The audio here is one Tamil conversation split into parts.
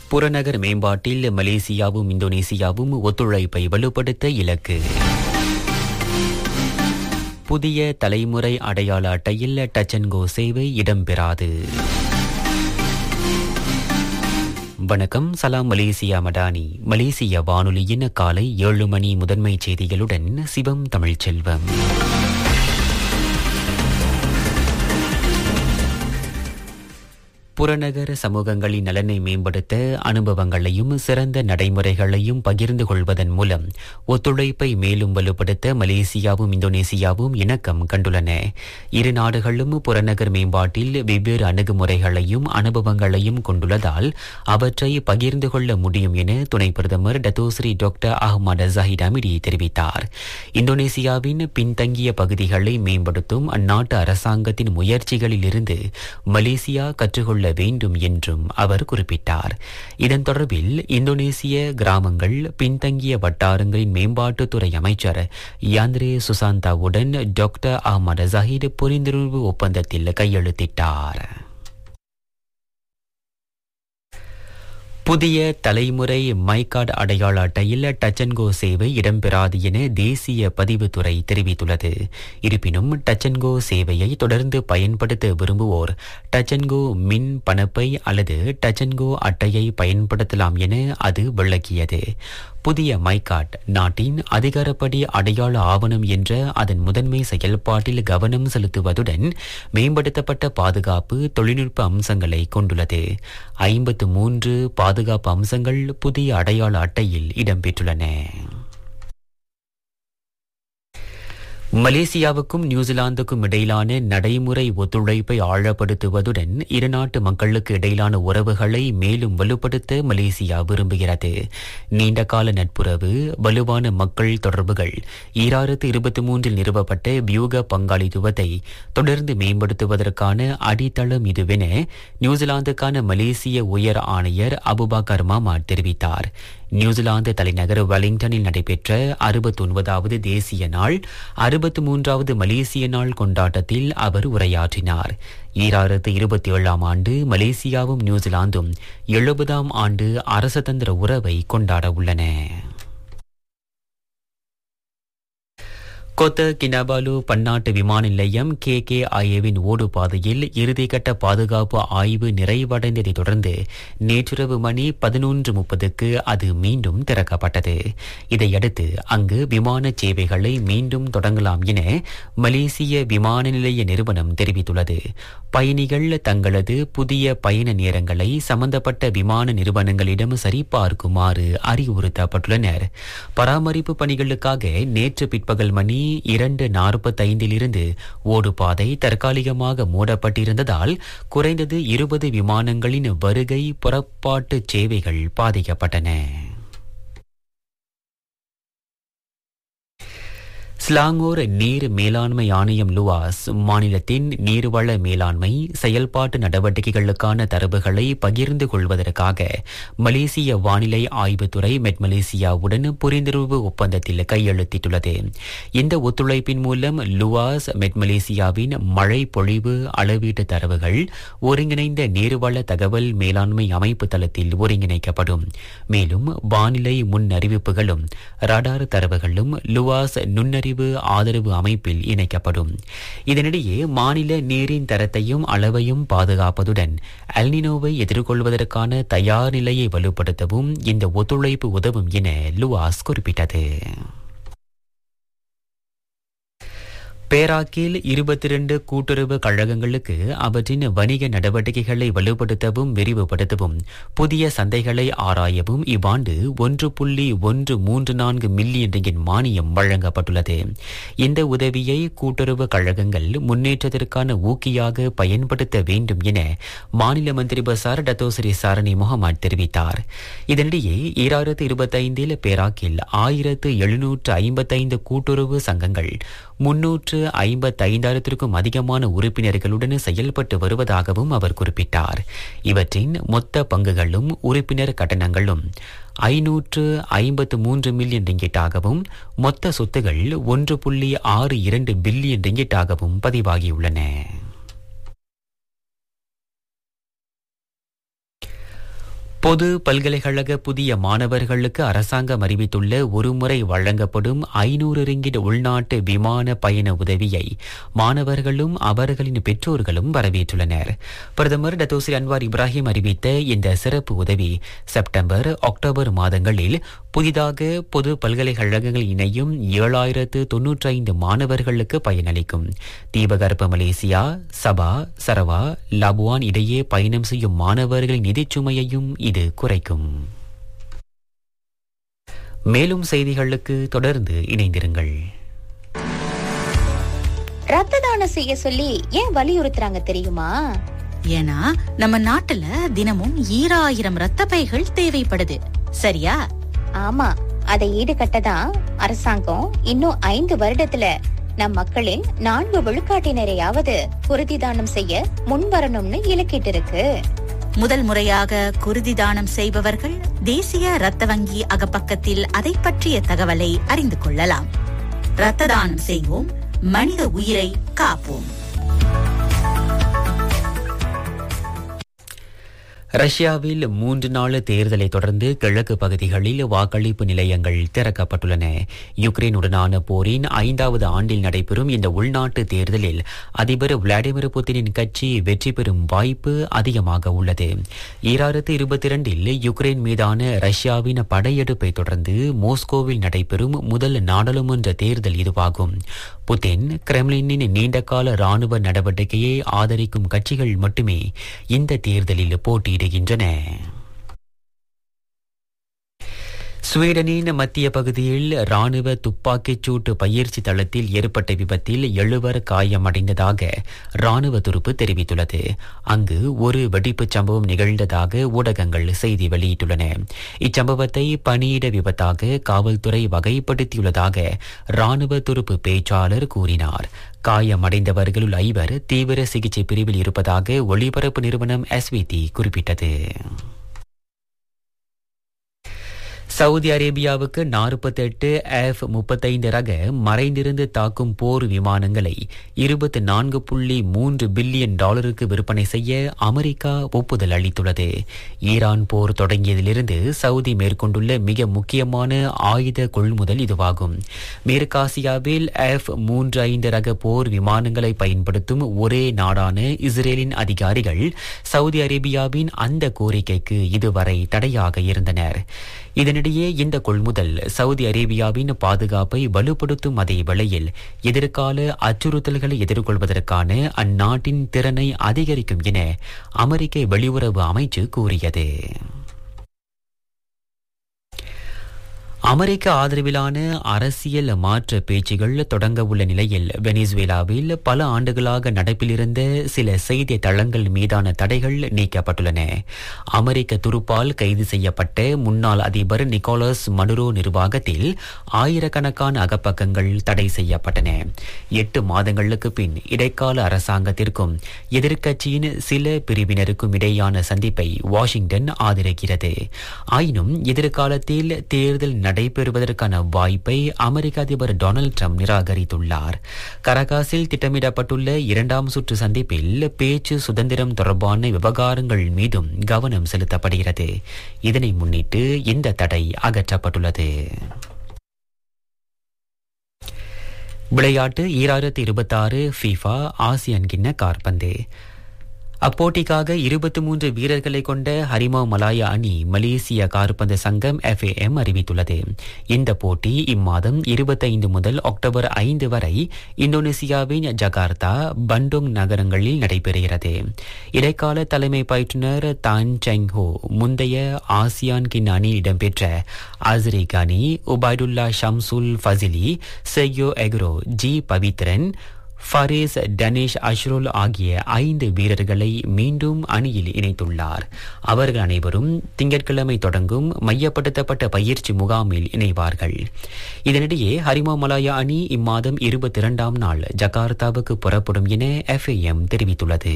புறநகர் மேம்பாட்டில் மலேசியாவும் இந்தோனேசியாவும் ஒத்துழைப்பை வலுப்படுத்த இலக்கு. புதிய தலைமுறை அடையாள அட்டையில் டச் அண்ட் கோ சேவை இடம்பெறாது. வணக்கம், சலாம் மலேசியா மடானி. மலேசிய வானொலியின் காலை 7 மணி முதன்மை செய்திகளுடன் சிவம் தமிழ்ச்செல்வம். புறநகர் சமூகங்களின் நலனை மேம்படுத்த அனுபவங்களையும் சிறந்த நடைமுறைகளையும் பகிர்ந்து கொள்வதன் மூலம் ஒத்துழைப்பை மேலும் வலுப்படுத்த மலேசியாவும் இந்தோனேசியாவும் இணக்கம் கண்டுள்ளன. இரு நாடுகளும் புறநகர் மேம்பாட்டில் வெவ்வேறு அணுகுமுறைகளையும் அனுபவங்களையும் கொண்டுள்ளதால் அவற்றை பகிர்ந்து கொள்ள முடியும் என துணை பிரதமர் டத்தோஸ்ரீ டாக்டர் அஹ்மத் ஜஹீர் அமிடி தெரிவித்தார். இந்தோனேசியாவின் பின்தங்கிய பகுதிகளை மேம்படுத்தும் அந்நாட்டு அரசாங்கத்தின் முயற்சிகளில் இருந்து மலேசியா கற்றுக்கொள்ள வேண்டும் என்றும் அவர் குறிப்பிட்டார். இதன் தொடர்பில் இந்தோனேசிய கிராமங்கள் பின்தங்கிய வட்டாரங்களின் மேம்பாட்டுத்துறை அமைச்சர் யாந்திரே சுசாந்தாவுடன் டாக்டர் அஹ்மத் ஜஹீர் புரிந்துணர்வு ஒப்பந்தத்தில் கையெழுத்திட்டார். புதிய தலைமுறை மைகார்டு அடையாள அட்டையில் டச் அண்ட் கோ சேவை இடம்பெறாது என தேசிய பதிவுத்துறை தெரிவித்துள்ளது. இருப்பினும் டச் அண்ட் கோ சேவையை தொடர்ந்து பயன்படுத்த விரும்புவோர் டச் அண்ட் கோ மின் பணப்பை அல்லது டச் அண்ட் கோ அட்டையை பயன்படுத்தலாம் என அது விளக்கியது. புதிய மைகார்ட் நாட்டின் அதிகாரப்படி அடையாள ஆவணம் என்ற அதன் முதன்மை செயல்பாட்டில் கவனம் செலுத்துவதுடன் மேம்படுத்தப்பட்ட பாதுகாப்பு தொழில்நுட்ப அம்சங்களை கொண்டுள்ளது. 53 பாதுகாப்பு அம்சங்கள் புதிய அடையாள அட்டையில் இடம்பெற்றுள்ளன. மலேசியாவுக்கும் நியூசிலாந்துக்கும் இடையிலான நடைமுறை ஒத்துழைப்பை ஆழப்படுத்துவதுடன் இருநாட்டு மக்களுக்கு இடையிலான உறவுகளை மேலும் வலுப்படுத்த மலேசியா விரும்புகிறது. நீண்டகால நட்புறவு, வலுவான மக்கள் தொடர்புகள் 2023 நிறுவப்பட்ட வியூக பங்காளித்துவத்தை தொடர்ந்து மேம்படுத்துவதற்கான அடித்தளம் இதுவென நியூசிலாந்துக்கான மலேசிய உயர் ஆணையர் அபுபக்கர் மாமாட் தெரிவித்தார். நியூசிலாந்து தலைநகர் வெலிங்டனில் நடைபெற்ற 69வது தேசிய நாள் 63வது மலேசிய நாள் கொண்டாட்டத்தில் அவர் உரையாற்றினார். 2027ஆம் ஆண்டு மலேசியாவும் நியூசிலாந்தும் 70ஆம் ஆண்டு அரசதந்திர உறவை கொண்டாட உள்ளன. கொத்த கினபாலு பன்னாட்டு விமான நிலையம் KKIA-வின் ஓடுபாதையில் இறுதிக்கட்ட பாதுகாப்பு ஆய்வு நிறைவடைந்ததை தொடர்ந்து நேற்றிரவு மணி 11:30க்கு அது மீண்டும் திறக்கப்பட்டது. இதையடுத்து அங்கு விமான சேவைகளை மீண்டும் தொடங்கலாம் என மலேசிய விமான நிலைய நிறுவனம் தெரிவித்துள்ளது. பயணிகள் தங்களது புதிய பயண நேரங்களை சம்பந்தப்பட்ட விமான நிறுவனங்களிடம் சரிபார்க்குமாறு அறிவுறுத்தப்பட்டுள்ளனர். பராமரிப்பு பணிகளுக்காக நேற்று பிற்பகல் மணி 2:45 ஓடுபாதை தற்காலிகமாக மூடப்பட்டிருந்ததால் குறைந்தது 20 விமானங்களின் வருகை புறப்பாட்டு சேவைகள் பாதிக்கப்பட்டன. ஸ்லாங்கூர் நீர் மேலாண்மை ஆணையம் லுவாஸ் மாநிலத்தின் நீர்வள மேலாண்மை செயல்பாட்டு நடவடிக்கைகளுக்கான தரவுகளை பகிர்ந்து கொள்வதற்காக மலேசிய வானிலை ஆய்வுத்துறை மெட் மலேசியாவுடன் புரிந்துணர்வு ஒப்பந்தத்தில் கையெழுத்திட்டுள்ளது. இந்த ஒத்துழைப்பின் மூலம் லுவாஸ் மெட் மலேசியாவின் மழை பொழிவு அளவீட்டு தரவுகள் ஒருங்கிணைந்த நீர்வள தகவல் மேலாண்மை அமைப்பு தளத்தில் ஒருங்கிணைக்கப்படும். மேலும் வானிலை முன் அறிவிப்புகளும் ரடார் தரவுகளும் லுவாஸ் நுண்ணறிவு ஆதரவு அமைப்பில் இணைக்கப்படும். இதனிடையே மாநில நீரின் தரத்தையும் அளவையும் பாதுகாப்பதுடன் எல்னினோவை எதிர்கொள்வதற்கான தயார் நிலையை வலுப்படுத்தவும் இந்த ஒத்துழைப்பு உதவும் என லுவாஸ் குறிப்பிட்டது. பேராக்கில் 22 கூட்டுறவு கழகங்களுக்கு அவற்றின் வணிக நடவடிக்கைகளை வலுப்படுத்தவும் விரிவுபடுத்தவும் புதிய சந்தைகளை ஆராயவும் இவ்வாண்டு 1.134 மில்லியன் ரிங்கிட் மானியம் வழங்கப்பட்டுள்ளது. இந்த உதவியை கூட்டுறவு கழகங்கள் முன்னேற்றத்திற்கான ஊக்கியாக பயன்படுத்த வேண்டும் என மாநில மந்திரி பசார் டத்தோஸ்ரீ சாரணி முகமது தெரிவித்தார். இதனிடையே 2025 பேராக்கில் 1755 கூட்டுறவு சங்கங்கள் 355,000க்கும் அதிகமான உறுப்பினர்களுடன் செயல்பட்டு வருவதாகவும் அவர் குறிப்பிட்டார். இவற்றின் மொத்த பங்குகளும் உறுப்பினர் கட்டணங்களும் 553 மில்லியன் ரிங்கிட்டாகவும் மொத்த சொத்துகள் 1.62 பில்லியன் ரிங்கிட்டாகவும் பதிவாகியுள்ளன. பொது பல்கலைக்கழக புதிய மாணவர்களுக்கு அரசாங்கம் அறிவித்துள்ள ஒருமுறை வழங்கப்படும் 500 ரிங்கிட் உள்நாட்டு விமான பயண உதவியை மாணவர்களும் அவர்களின் பெற்றோர்களும் வரவேற்றுள்ளனர். பிரதமர் டத்தோஸ்ரீ அன்வார் இப்ராஹிம் அறிவித்த இந்த சிறப்பு உதவி செப்டம்பர், அக்டோபர் மாதங்களில் புதிதாக பொது பல்கலைக்கழகங்கள் இணையும் 7095 மாணவர்களுக்கு பயனளிக்கும். தீபகற்ப மலேசியா, சபா, சரவா, லபுவான் இடையே பயணம் செய்யும் மாணவர்களின் நிதிச்சுமையையும் இது குறைக்கும். மேலும் செய்திகளுக்கு தொடர்ந்து இணைந்திருங்கள். ரத்த தானம் செய்ய சொல்லி ஏன் வலியுறுத்துறாங்க தெரியுமா? ஏன்னா நம்ம நாட்டுல தினமும் 1000 ரத்த பைகள் தேவைப்படுது. சரியா? ஆமா, அதை ஈடுகட்டதான் அரசாங்கம் இன்னும் 5 வருடத்துல நம் மக்களின் 4 விழுக்காட்டினரையாவது குருதி தானம் செய்ய முன்வரணும்னு இலக்கிட்டு இருக்கு. முதல் முறையாக குருதி தானம் செய்பவர்கள் தேசிய ரத்த வங்கி அகப்பக்கத்தில் அதை பற்றிய தகவலை அறிந்து கொள்ளலாம். ரத்த தானம் செய்வோம், மனித உயிரை காப்போம். ரஷ்யாவில் 3 நாள் தேர்தலை தொடர்ந்து கிழக்கு பகுதிகளில் வாக்களிப்பு நிலையங்கள் திறக்கப்பட்டுள்ளன. யுக்ரைனுடனான போரின் 5வது ஆண்டில் நடைபெறும் இந்த உள்நாட்டு தேர்தலில் அதிபர் விளாடிமிர் புட்டினின் கட்சி வெற்றி பெறும் வாய்ப்பு அதிகமாக உள்ளது. 2022இல் யுக்ரைன் மீதான ரஷ்யாவின் படையெடுப்பை தொடர்ந்து மோஸ்கோவில் நடைபெறும் முதல் நாடாளுமன்ற தேர்தல் இதுவாகும். புட்டின், கிரெம்லினின் நீண்டகால ராணுவ நடவடிக்கையை ஆதரிக்கும் கட்சிகள் மட்டுமே இந்த தேர்தலில் போட்டியிடுகின்றன. ஸ்வீடனின் மத்திய பகுதியில் ராணுவ துப்பாக்கிச் சூட்டு பயிற்சி தளத்தில் ஏற்பட்ட விபத்தில் 7 காயமடைந்ததாக ராணுவ துருப்பு தெரிவித்துள்ளது. அங்கு ஒரு வெடிப்புச் சம்பவம் நிகழ்ந்ததாக ஊடகங்கள் செய்தி வெளியிட்டுள்ளன. இச்சம்பவத்தை பணியிட விபத்தாக காவல்துறை வகைப்படுத்தியுள்ளதாக ராணுவ துருப்பு பேச்சாளர் கூறினார். காயமடைந்தவர்களுள் 5 தீவிர சிகிச்சை பிரிவில் இருப்பதாக ஒளிபரப்பு நிறுவனம் SVT குறிப்பிட்டது. சவுதி அரேபியாவுக்கு 48 F-35 ரக மறைந்திருந்து தாக்கும் போர் விமானங்களை $24.3 பில்லியன் விற்பனை செய்ய அமெரிக்கா ஒப்புதல் அளித்துள்ளது. ஈரான் போர் தொடங்கியதிலிருந்து சவுதி மேற்கொண்டுள்ள மிக முக்கியமான ஆயுத கொள்முதல் இதுவாகும். மேற்காசியாவில் F-35 ரக போர் விமானங்களை பயன்படுத்தும் ஒரே நாடான இஸ்ரேலின் அதிகாரிகள் சவுதி அரேபியாவின் அந்த கோரிக்கைக்கு இதுவரை தடையாக இருந்தனர். இதனிடையே இந்த கொள்முதல் சவுதி அரேபியாவின் பாதுகாப்பை வலுப்படுத்தும் அதே வேளையில் எதிர்கால அச்சுறுத்தல்களை எதிர்கொள்வதற்கான அந்நாட்டின் திறனை அதிகரிக்கும் என அமெரிக்க வெளியுறவு அமைச்சு கூறியது. அமெரிக்க ஆதரவிலான அரசியல் மாற்ற பேச்சுகள் தொடங்க உள்ள நிலையில் வெனிசுவேலாவில் பல ஆண்டுகளாக நடப்பில் இருந்த சில செய்தி தளங்கள் மீதான தடைகள் நீக்கப்பட்டுள்ளன. அமெரிக்க துருப்பால் கைது செய்யப்பட்ட முன்னாள் அதிபர் நிக்கோலஸ் மடுரோ நிர்வாகத்தில் ஆயிரக்கணக்கான அகப்பக்கங்கள் தடை செய்யப்பட்டன. 8 மாதங்களுக்கு பின் இடைக்கால அரசாங்கத்திற்கும் எதிர்க்கட்சியின் சில பிரிவினருக்கும் இடையான சந்திப்பை வாஷிங்டன் ஆதரிக்கிறது. ஆயினும் எதிர்காலத்தில் தேர்தல் நடைபெறுவதற்கான வாய்ப்பை அமெரிக்க அதிபர் டொனால்ட் ட்ரம்ப் நிராகரித்துள்ளார். கரகாசில் திட்டமிடப்பட்டுள்ள 2ஆம் சுற்று சந்திப்பில் பேச்சு சுதந்திரம் தொடர்பான விவகாரங்கள் மீதும் கவனம் செலுத்தப்படுகிறது. இதனை முன்னிட்டு இந்த தடை அகற்றப்பட்டுள்ளது. விளையாட்டு 2026 FIFA ஆசியன் கிண்ண காற்பந்து. அப்போட்டிக்காக 23 வீரர்களை கொண்ட ஹரிமா மலாயா அணி மலேசிய காற்பந்து சங்கம் FAM அறிவித்துள்ளது. இந்த போட்டி இம்மாதம் 25 முதல் அக்டோபர் 5 வரை இந்தோனேசியாவின் ஜகார்த்தா, பண்டோங் நகரங்களில் நடைபெறுகிறது. இடைக்கால தலைமை பயிற்றுனர் தான் செங் ஹோ முந்தைய ஆசியான் கிண்ண அணியில் இடம்பெற்ற அஸ்ரி கானி, உபைடுல்லா ஷம்சுல் ஃபசிலி, செய்யோ எக்ரோ, ஜி பவித்ரன், ஃபரேஸ் டனேஷ் அஷ்ரோல் ஆகிய 5 வீரர்களை மீண்டும் அணியில் இணைத்துள்ளார். அவர்கள் அனைவரும் திங்கட்கிழமை தொடங்கும் மையப்படுத்தப்பட்ட பயிற்சி முகாமில் இணைவார்கள். இதனிடையே ஹரிமா மலாயா அணி இம்மாதம் 22ஆம் நாள் ஜகார்த்தாவுக்கு புறப்படும் என FAM தெரிவித்துள்ளது.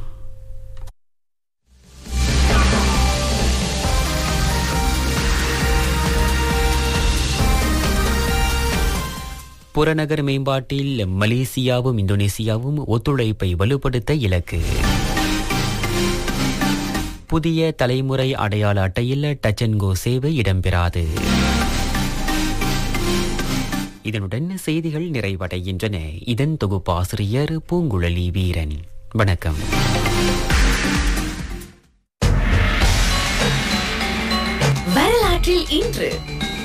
புறநகர் மேம்பாட்டில் மலேசியாவும் இந்தோனேசியாவும் ஒத்துழைப்பை வலுப்படுத்த இலக்கு. புதிய தலைமுறை அடையாள அட்டையில் டச் அண்ட் கோ சேவை இடம்பெறாது. இதனுடன் செய்திகள் நிறைவடைகின்றன. இதன் தொகுப்பாசிரியர் பூங்குழலி வீரன். வணக்கம். வரலாற்றில் இன்று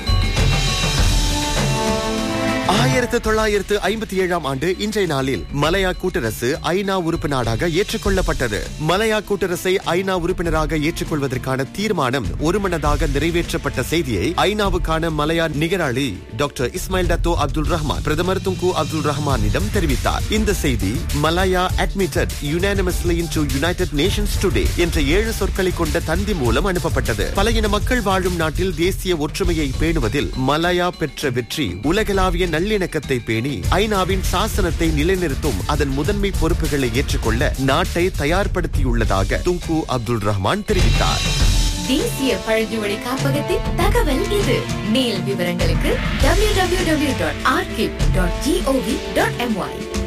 1957 ஆண்டு இன்றைய நாளில் மலாயா கூட்டரசு ஐநா உறுப்பு நாடாக ஏற்றுக்கொள்ளப்பட்டது. மலாயா கூட்டரசை ஐநா உறுப்பினராக ஏற்றுக்கொள்வதற்கான தீர்மானம் ஒருமனதாக நிறைவேற்றப்பட்ட செய்தியை ஐநாவுக்கான Malaya நிகராளி doctor Ismail Dato Abdul Rahman பிரதமர் துங்கு அப்துல் ரஹ்மானிடம் தெரிவித்தார். இந்த செய்தி Malaya admitted unanimously into United Nations today என்ற 7 சொற்களை கொண்ட தந்தி மூலம் அனுப்பப்பட்டது. பல இன மக்கள் வாழும் நாட்டில் தேசிய ஒற்றுமையை பேணுவதில் மலாயா பெற்ற வெற்றி உலகளாவிய நல்லிணக்கத்தை பேணி ஐநாவின் சாசனத்தை நிலைநிறுத்தும் அதன் முதன்மை பொறுப்புகளை ஏற்றுக்கொள்ள நாட்டை தயார்படுத்தியுள்ளதாக துங்கு அப்துல் ரஹ்மான் தெரிவித்தார். தேசிய பழங்குடி காப்பகத்தின் தகவல் இது. மேல் விவரங்களுக்கு www.archive.gov.my